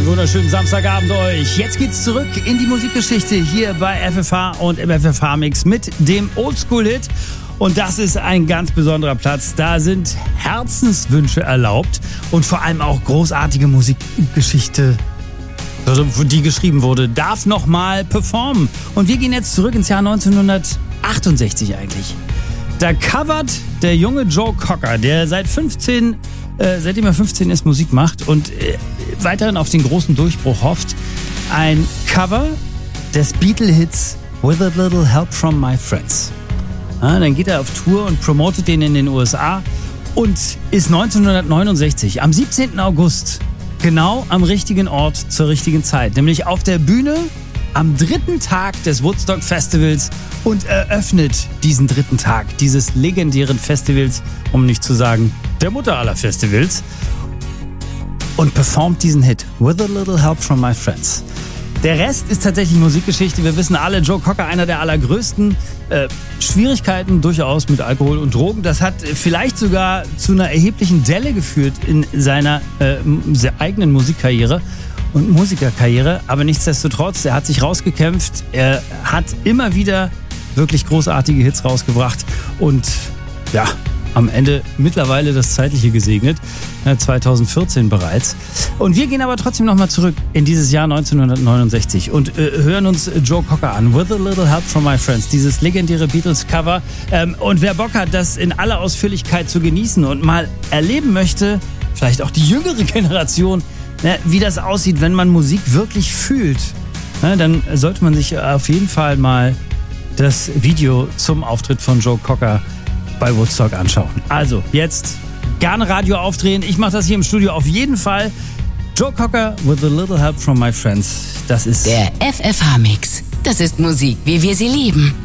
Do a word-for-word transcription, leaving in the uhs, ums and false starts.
Einen wunderschönen Samstagabend euch. Jetzt geht's zurück in die Musikgeschichte hier bei F F H und im F F H-Mix mit dem Oldschool-Hit. Und das ist ein ganz besonderer Platz. Da sind Herzenswünsche erlaubt und vor allem auch großartige Musikgeschichte, die geschrieben wurde, darf nochmal performen. Und wir gehen jetzt zurück ins Jahr neunzehnhundertachtundsechzig eigentlich. Da covert der junge Joe Cocker, der seit fünfzehn, äh, seitdem er fünfzehn ist, Musik macht und äh, weiterhin auf den großen Durchbruch hofft, ein Cover des Beatle-Hits With a Little Help from My Friends. Ja, dann geht er auf Tour und promotet den in den U S A und ist neunzehnhundertneunundsechzig am siebzehnten August genau am richtigen Ort zur richtigen Zeit, nämlich auf der Bühne am dritten Tag des Woodstock Festivals und eröffnet diesen dritten Tag dieses legendären Festivals, um nicht zu sagen der Mutter aller Festivals, und performt diesen Hit With a Little Help from My Friends. Der Rest ist tatsächlich Musikgeschichte. Wir wissen alle, Joe Cocker, einer der allergrößten äh, Schwierigkeiten durchaus mit Alkohol und Drogen. Das hat vielleicht sogar zu einer erheblichen Delle geführt in seiner äh, eigenen Musikkarriere und Musikerkarriere. Aber nichtsdestotrotz, er hat sich rausgekämpft. Er hat immer wieder wirklich großartige Hits rausgebracht und ja, am Ende mittlerweile das Zeitliche gesegnet, zweitausendvierzehn bereits. Und wir gehen aber trotzdem nochmal zurück in dieses Jahr neunzehnhundertneunundsechzig und äh, hören uns Joe Cocker an, With a Little Help from My Friends, dieses legendäre Beatles-Cover. Ähm, und wer Bock hat, das in aller Ausführlichkeit zu genießen und mal erleben möchte, vielleicht auch die jüngere Generation, ne, wie das aussieht, wenn man Musik wirklich fühlt, ne, dann sollte man sich auf jeden Fall mal das Video zum Auftritt von Joe Cocker bei Woodstock anschauen. Also, jetzt gerne Radio aufdrehen. Ich mache das hier im Studio auf jeden Fall. Joe Cocker, With a Little Help from My Friends. Das ist der F F H-Mix. Das ist Musik, wie wir sie lieben.